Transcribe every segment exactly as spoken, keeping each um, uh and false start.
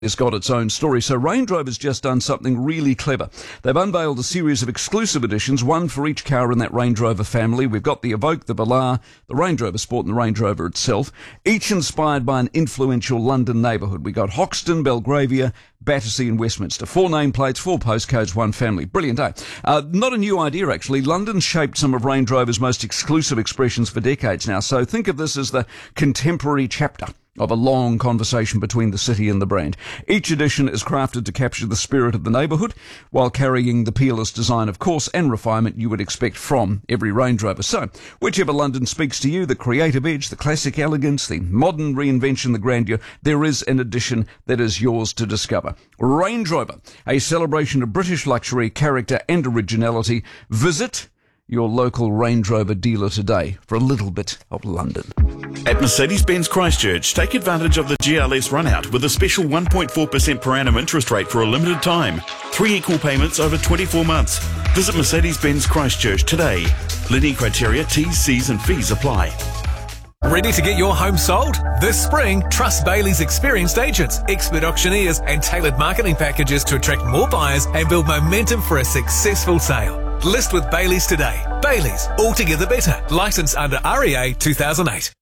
has got its own story. So Range Rover's just done something really clever. They've unveiled a series of exclusive editions, one for each car in that Range Rover family. We've got the Evoque, the Velar, the Range Rover Sport and the Range Rover itself, each inspired by an influential London neighbourhood. We got Hoxton, Belgravia, Battersea and Westminster. Four nameplates, four postcodes, one family. Brilliant, eh? Uh, not a new idea, actually. London's shaped some of Range Rover's most exclusive expressions for decades now. So think of this as the contemporary chapter of a long conversation between the city and the brand. Each edition is crafted to capture the spirit of the neighbourhood while carrying the peerless design, of course, and refinement you would expect from every Range Rover. So, whichever London speaks to you, the creative edge, the classic elegance, the modern reinvention, the grandeur, there is an edition that is yours to discover. Range Rover, a celebration of British luxury, character and originality. Visit your local Range Rover dealer today for a little bit of London. At Mercedes-Benz Christchurch, take advantage of the G L S runout with a special one point four percent per annum interest rate for a limited time. Three equal payments over twenty-four months. Visit Mercedes-Benz Christchurch today. Lending criteria, T's, C's and fees apply. Ready to get your home sold? This spring, trust Bailey's experienced agents, expert auctioneers and tailored marketing packages to attract more buyers and build momentum for a successful sale. List with Bailey's today. Bailey's, altogether better. Licensed under R E A two thousand eight.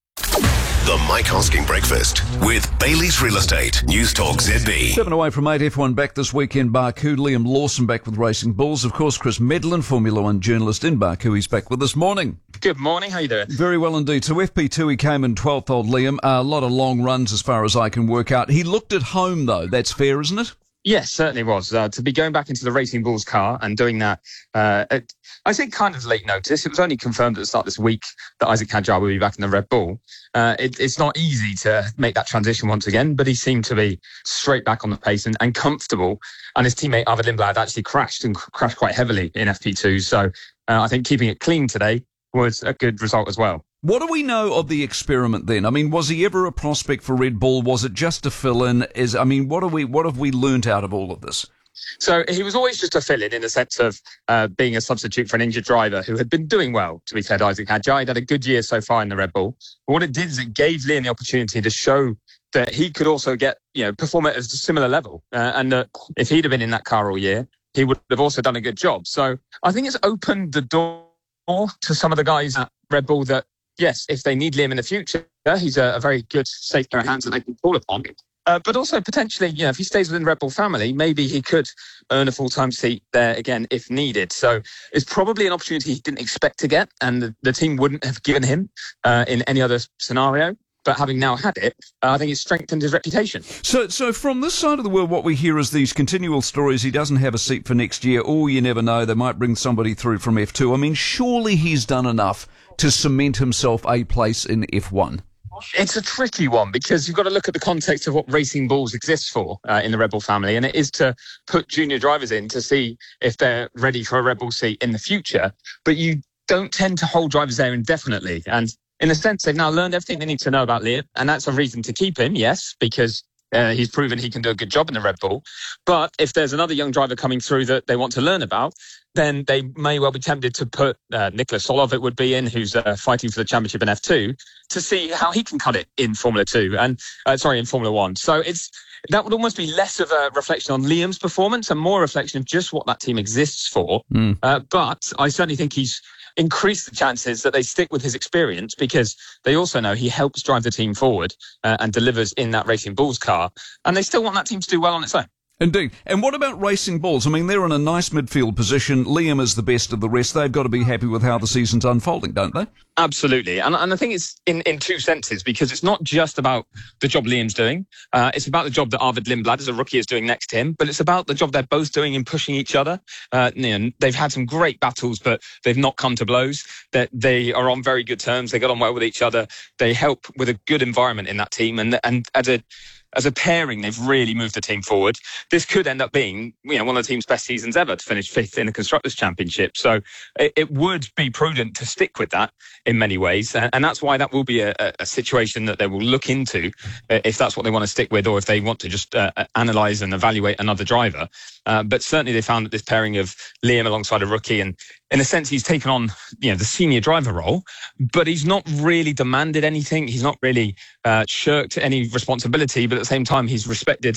The Mike Hosking Breakfast with Bailey's Real Estate. News Talk Z B. Seven away from eight, F one back this weekend. Baku, Liam Lawson back with Racing Bulls. Of course, Chris Medlin, Formula One journalist in Baku. He's back with us. Morning. Good morning. How you doing? Very well indeed. So F P two, he came in twelfth, old Liam. A lot of long runs as far as I can work out. He looked at home, though. That's fair, isn't it? Yes, certainly was. Uh, to be going back into the Racing Bulls car and doing that, uh, at, I think kind of late notice. It was only confirmed at the start of this week that Isaac Hadjar will be back in the Red Bull. Uh, it, it's not easy to make that transition once again, but he seemed to be straight back on the pace and, and comfortable. And his teammate Arvid Lindblad actually crashed and crashed quite heavily in F P two. So uh, I think keeping it clean today was a good result as well. What do we know of the experiment then? I mean, was he ever a prospect for Red Bull? Was it just a fill-in? Is I mean, what are we? What have we learnt out of all of this? So he was always just a fill-in in the sense of uh, being a substitute for an injured driver who had been doing well, to be fair to Isaac Hadjar. He'd had a good year so far in the Red Bull. But what it did is it gave Liam the opportunity to show that he could also get, you know, perform at a similar level. Uh, and that if he'd have been in that car all year, he would have also done a good job. So I think it's opened the door to some of the guys at Red Bull that, yes, if they need Liam in the future, he's a, a very good safe pair of hands that they can call upon. Uh, but also potentially, you know, if he stays within the Red Bull family, maybe he could earn a full-time seat there again if needed. So it's probably an opportunity he didn't expect to get, and the, the team wouldn't have given him uh, in any other scenario. But having now had it, uh, I think it's strengthened his reputation. So so from this side of the world, what we hear is these continual stories. He doesn't have a seat for next year. Oh, you never know. They might bring somebody through from F two. I mean, surely he's done enough to cement himself a place in F one. It's a tricky one because you've got to look at the context of what Racing Bulls exists for uh, in the Red Bull family, and it is to put junior drivers in to see if they're ready for a Red Bull seat in the future. But you don't tend to hold drivers there indefinitely. And in a sense, they've now learned everything they need to know about Liam, and that's a reason to keep him, yes, because uh, he's proven he can do a good job in the Red Bull. But if there's another young driver coming through that they want to learn about, then they may well be tempted to put uh, Nicholas Solov, it would be in, who's uh, fighting for the championship in F two, to see how he can cut it in Formula two and uh, sorry, in Formula One. So it's that would almost be less of a reflection on Liam's performance and more a reflection of just what that team exists for. Mm. Uh, but I certainly think he's increased the chances that they stick with his experience because they also know he helps drive the team forward uh, and delivers in that Racing Bulls car. And they still want that team to do well on its own. Indeed. And what about Racing Bulls? I mean, they're in a nice midfield position. Liam is the best of the rest. They've got to be happy with how the season's unfolding, don't they? Absolutely. And, and I think it's in, in two senses because it's not just about the job Liam's doing. Uh, it's about the job that Arvid Lindblad as a rookie is doing next to him, but it's about the job they're both doing in pushing each other. Uh, you know, they've had some great battles, but they've not come to blows. That they are on very good terms. They get on well with each other. They help with a good environment in that team. And, and as a As a pairing, they've really moved the team forward. This could end up being, you know, one of the team's best seasons ever to finish fifth in the Constructors' Championship. So it, it would be prudent to stick with that in many ways. And that's why that will be a, a situation that they will look into if that's what they want to stick with or if they want to just uh, analyse and evaluate another driver. Uh, but certainly they found that this pairing of Liam alongside a rookie, and in a sense, he's taken on, you know, the senior driver role, but he's not really demanded anything. He's not really uh, shirked any responsibility, but at the same time, he's respected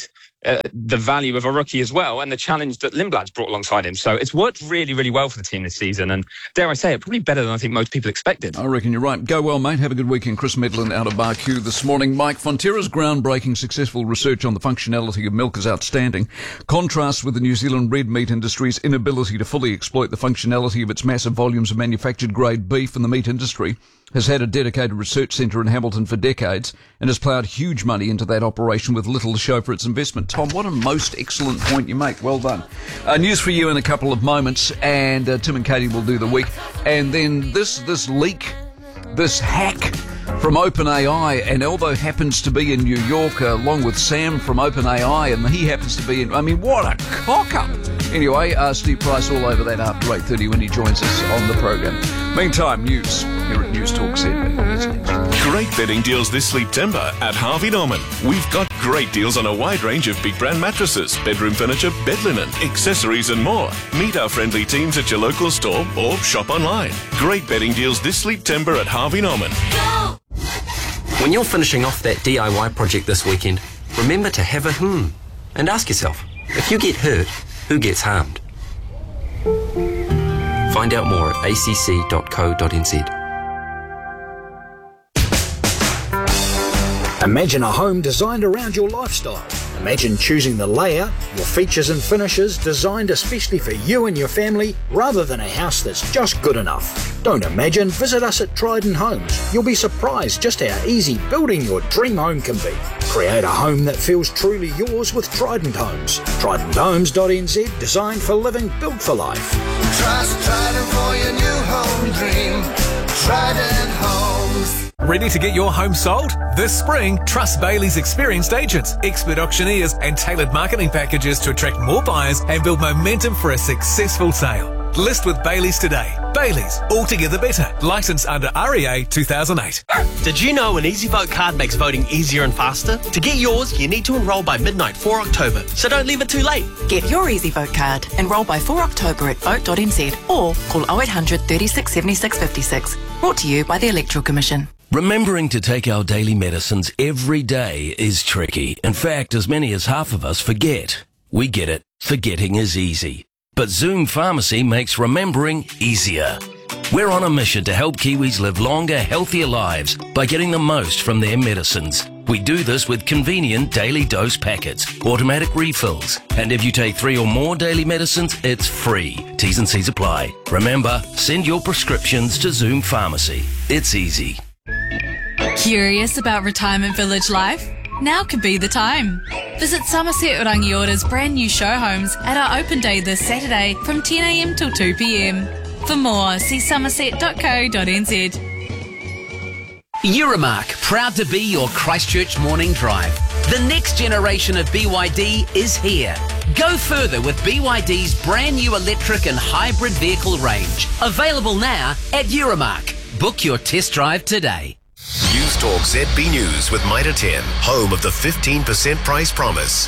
uh, the value of a rookie as well, and the challenge that Lindblad's brought alongside him. So it's worked really, really well for the team this season, and dare I say it, probably better than I think most people expected. I reckon you're right. Go well, mate. Have a good weekend. Chris Medland out of Barcue this morning. Mike, Fonterra's groundbreaking successful research on the functionality of milk is outstanding. Contrasts with the New Zealand red meat industry's inability to fully exploit the functionality of its massive volumes of manufactured grade beef, and the meat industry has had a dedicated research centre in Hamilton for decades and has ploughed huge money into that operation with little to show for its investment. Tom, what a most excellent point you make. Well done. Uh, news for you in a couple of moments, and uh, Tim and Katie will do the week. And then this this leak, this hack from OpenAI, and Elvo happens to be in New York uh, along with Sam from OpenAI, and he happens to be in... I mean, what a cock-up! Anyway, uh, Steve Price all over that after eight thirty when he joins us on the program. Meantime, news here at News Talk Z B. Great bedding deals this September at Harvey Norman. We've got great deals on a wide range of big brand mattresses, bedroom furniture, bed linen, accessories and more. Meet our friendly teams at your local store or shop online. Great bedding deals this September at Harvey Norman. When you're finishing off that D I Y project this weekend, remember to have a hmm and ask yourself, if you get hurt, who gets harmed? Find out more at a c c dot co dot n z. Imagine a home designed around your lifestyle. Imagine choosing the layout, your features and finishes designed especially for you and your family, rather than a house that's just good enough. Don't imagine, visit us at Trident Homes. You'll be surprised just how easy building your dream home can be. Create a home that feels truly yours with Trident Homes. trident homes dot n z, designed for living, built for life. Trust Trident for your new home dream. Trident Homes. Ready to get your home sold? This spring, trust Bailey's experienced agents, expert auctioneers and tailored marketing packages to attract more buyers and build momentum for a successful sale. List with Bailey's today. Bailey's, altogether better. Licensed under R E A two thousand eight. Did you know an EasyVote card makes voting easier and faster? To get yours, you need to enrol by midnight four October, so don't leave it too late. Get your EasyVote card. Enrol by four October at vote dot n z or call oh eight hundred, thirty-six, seventy-six, fifty-six. Brought to you by the Electoral Commission. Remembering to take our daily medicines every day is tricky. In fact, as many as half of us forget. We get it. Forgetting is easy. But Zoom Pharmacy makes remembering easier. We're on a mission to help Kiwis live longer, healthier lives by getting the most from their medicines. We do this with convenient daily dose packets, automatic refills, and if you take three or more daily medicines, it's free. T's and C's apply. Remember, send your prescriptions to Zoom Pharmacy. It's easy. Curious about retirement village life? Now could be the time. Visit Somerset Rangiора's brand new show homes at our open day this Saturday from ten a m till two p m. For more, see somerset dot co dot n z. Euromark, proud to be your Christchurch morning drive. The next generation of B Y D is here. Go further with B Y D's brand new electric and hybrid vehicle range. Available now at Euromark. Book your test drive today. News Talk Z B News with Mitre ten, home of the fifteen percent price promise.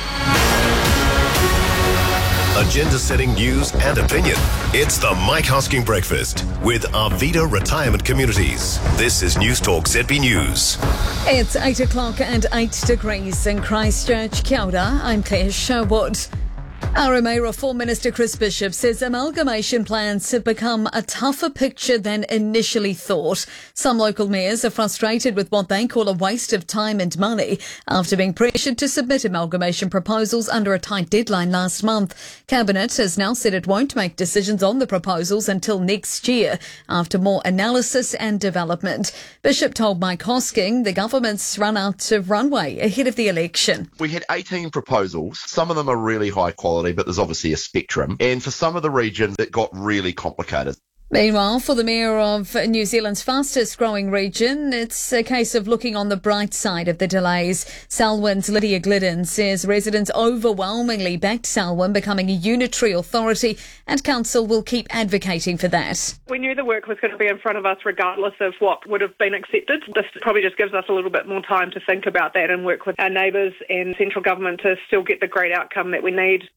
Agenda-setting news and opinion. It's the Mike Hosking Breakfast with Arvida Retirement Communities. This is News Talk Z B News. It's eight o'clock and eight degrees in Christchurch. Kia ora, I'm Claire Sherwood. R M A Reform Minister Chris Bishop says amalgamation plans have become a tougher picture than initially thought. Some local mayors are frustrated with what they call a waste of time and money after being pressured to submit amalgamation proposals under a tight deadline last month. Cabinet has now said it won't make decisions on the proposals until next year after more analysis and development. Bishop told Mike Hosking the government's run out of runway ahead of the election. We had eighteen proposals. Some of them are really high quality, but there's obviously a spectrum. And for some of the regions, it got really complicated. Meanwhile, for the Mayor of New Zealand's fastest growing region, it's a case of looking on the bright side of the delays. Selwyn's Lydia Glidden says residents overwhelmingly backed Selwyn becoming a unitary authority, and Council will keep advocating for that. We knew the work was going to be in front of us regardless of what would have been accepted. This probably just gives us a little bit more time to think about that and work with our neighbours and central government to still get the great outcome that we need.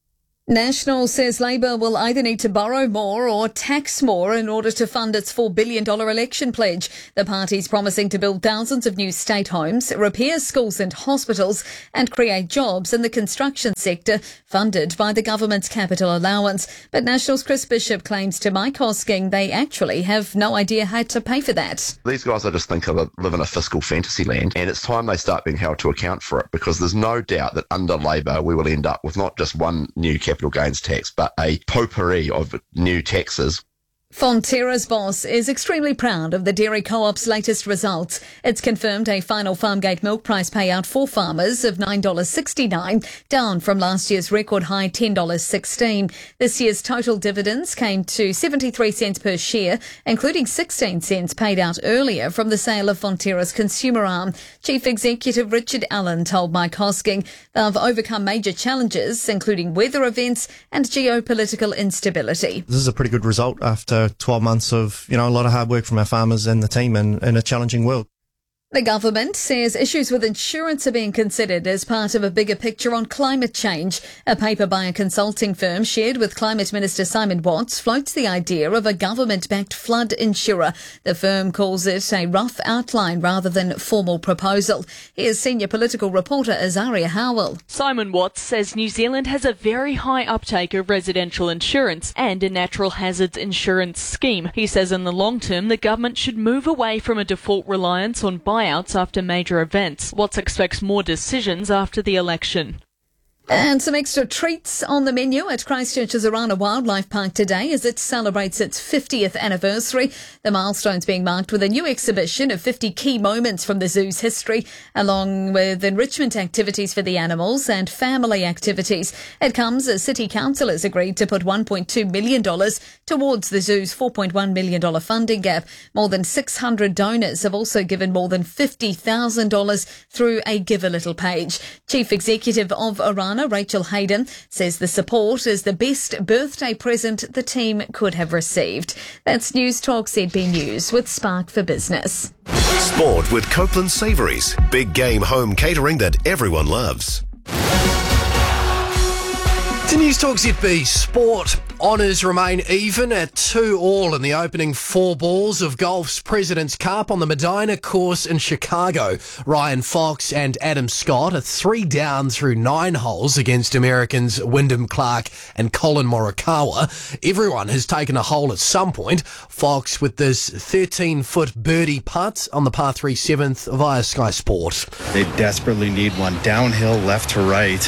National says Labour will either need to borrow more or tax more in order to fund its four billion dollars election pledge. The party's promising to build thousands of new state homes, repair schools and hospitals, and create jobs in the construction sector, funded by the government's capital allowance. But National's Chris Bishop claims to Mike Hosking they actually have no idea how to pay for that. These guys, I just think, are, live in a fiscal fantasy land, and it's time they start being held to account for it, because there's no doubt that under Labour we will end up with not just one new capital capital gains tax, but a potpourri of new taxes. Fonterra's boss is extremely proud of the Dairy Co-op's latest results. It's confirmed a final farmgate milk price payout for farmers of nine dollars sixty-nine, down from last year's record high ten dollars sixteen. This year's total dividends came to seventy-three cents per share, including sixteen cents paid out earlier from the sale of Fonterra's consumer arm. Chief Executive Richard Allen told Mike Hosking they've overcome major challenges, including weather events and geopolitical instability. This is a pretty good result after twelve months of, you know, a lot of hard work from our farmers and the team in, in a challenging world. The government says issues with insurance are being considered as part of a bigger picture on climate change. A paper by a consulting firm shared with Climate Minister Simon Watts floats the idea of a government-backed flood insurer. The firm calls it a rough outline rather than formal proposal. Here's senior political reporter Azaria Howell. Simon Watts says New Zealand has a very high uptake of residential insurance and a natural hazards insurance scheme. He says in the long term the government should move away from a default reliance on buyouts after major events. Watts expects more decisions after the election. And some extra treats on the menu at Christchurch's Orana Wildlife Park today as it celebrates its fiftieth anniversary. The milestone's being marked with a new exhibition of fifty key moments from the zoo's history, along with enrichment activities for the animals and family activities. It comes as City Council has agreed to put one point two million dollars towards the zoo's four point one million dollars funding gap. More than six hundred donors have also given more than fifty thousand dollars through a Give a Little page. Chief Executive of Orana, Rachel Hayden, says the support is the best birthday present the team could have received. That's News Talk Z B News with Spark for Business. Sport with Copeland Savouries. Big game home catering that everyone loves. To News Talk Z B Sport. Honours remain even at two all in the opening four balls of golf's President's Cup on the Medina course in Chicago. Ryan Fox and Adam Scott are three down through nine holes against Americans Wyndham Clark and Colin Morikawa. Everyone has taken a hole at some point. Fox with this thirteen-foot birdie putt on the par three seventh via Sky Sport. They desperately need one downhill left to right.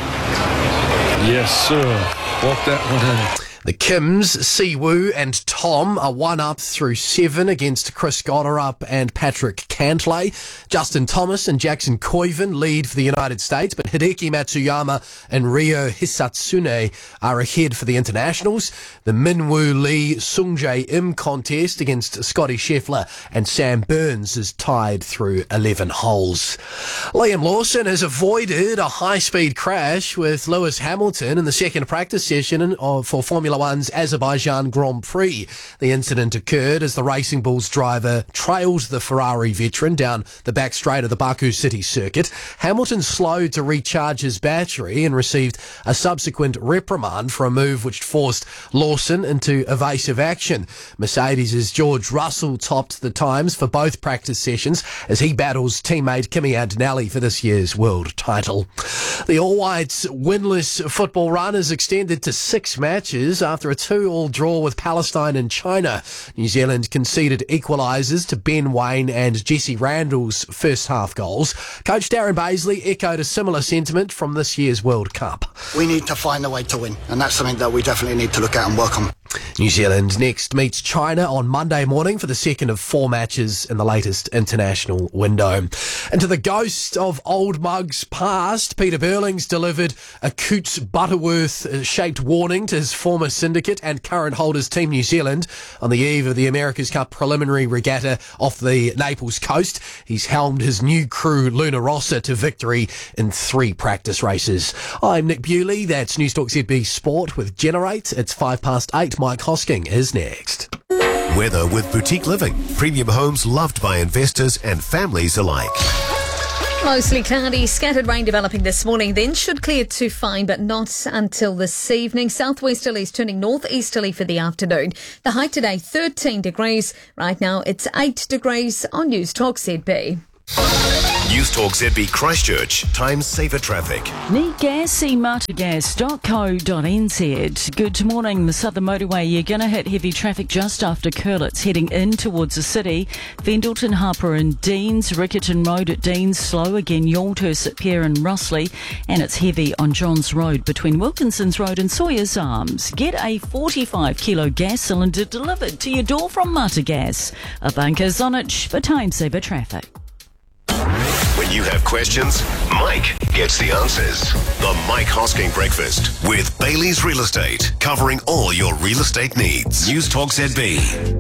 Yes, sir. Walk that one in. The Kims, Siwoo and Tom are one up through seven against Chris Goddard and Patrick Cantlay. Justin Thomas and Jackson Koiven lead for the United States, but Hideki Matsuyama and Ryo Hisatsune are ahead for the internationals. The Minwoo Lee Sungjae Im contest against Scotty Scheffler and Sam Burns is tied through eleven holes. Liam Lawson has avoided a high-speed crash with Lewis Hamilton in the second practice session for Formula One's Azerbaijan Grand Prix. The incident occurred as the Racing Bulls driver trailed the Ferrari veteran down the back straight of the Baku City circuit. Hamilton slowed to recharge his battery and received a subsequent reprimand for a move which forced Lawson into evasive action. Mercedes' George Russell topped the times for both practice sessions as he battles teammate Kimi Antonelli for this year's world title. The All Whites' winless football run is extended to six matches after a two all draw with Palestine and China. New Zealand conceded equalisers to Ben Waine and Jesse Randall's first half goals. Coach Darren Baisley echoed a similar sentiment from this year's World Cup. We need to find a way to win, and that's something that we definitely need to look at and work on. New Zealand next meets China on Monday morning for the second of four matches in the latest international window. And to the ghost of old mugs past, Peter Burling's delivered a Coots Butterworth-shaped warning to his former syndicate and current holders Team New Zealand on the eve of the America's Cup preliminary regatta off the Naples coast. He's helmed his new crew Luna Rossa to victory in three practice races. I'm Nick Bewley. That's News Talk Z B Sport with Generate. It's five past eight. Mike Hosking is next. Weather with Boutique Living. Premium homes loved by investors and families alike. Mostly cloudy, scattered rain developing this morning, then should clear to fine, but not until this evening. Southwesterlies turning northeasterly for the afternoon. The high today, thirteen degrees. Right now, it's eight degrees on News Talk Z B. News Talk Z B Christchurch. Time saver traffic. Need gas? See martagas dot co dot n z. Good morning. The Southern Motorway, you're going to hit heavy traffic just after Curlitz, heading in towards the city. Vendleton, Harper and Deans. Rickerton Road at Deans, slow again. Yoldhurst at Pier and Russley. And it's heavy on Johns Road between Wilkinson's Road and Sawyer's Arms. Get a forty-five kilo gas cylinder delivered to your door from Martagas. Avanka Zonich for time saver traffic. When you have questions, Mike gets the answers. The Mike Hosking Breakfast with Bailey's Real Estate, covering all your real estate needs. News Talk Z B.